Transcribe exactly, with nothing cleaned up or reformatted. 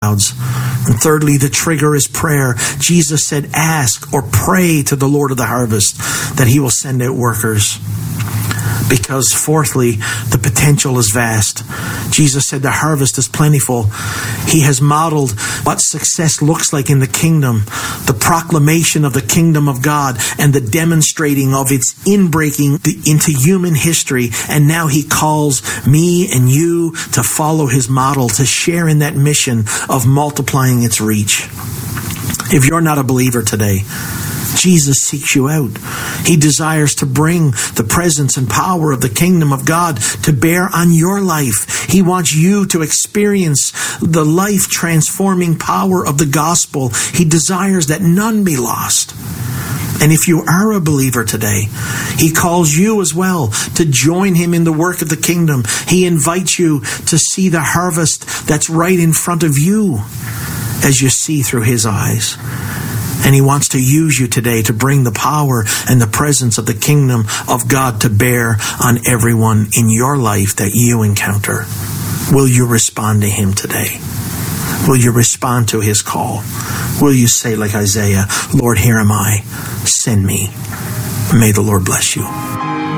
crowds. And thirdly, the trigger is prayer. Jesus said, ask or pray to the Lord of the harvest that he will send out workers. Because fourthly, the potential is vast. Jesus said the harvest is plentiful. He has modeled what success looks like in the kingdom, the proclamation of the kingdom of God, and the demonstrating of its inbreaking into human history. And now he calls me and you to follow his model, to share in that mission of multiplying its reach. If you're not a believer today, Jesus seeks you out. He desires to bring the presence and power of the kingdom of God to bear on your life. He wants you to experience the life-transforming power of the gospel. He desires that none be lost. And if you are a believer today, he calls you as well to join him in the work of the kingdom. He invites you to see the harvest that's right in front of you as you see through his eyes. And he wants to use you today to bring the power and the presence of the kingdom of God to bear on everyone in your life that you encounter. Will you respond to him today? Will you respond to his call? Will you say like Isaiah, Lord, here am I, send me. May the Lord bless you.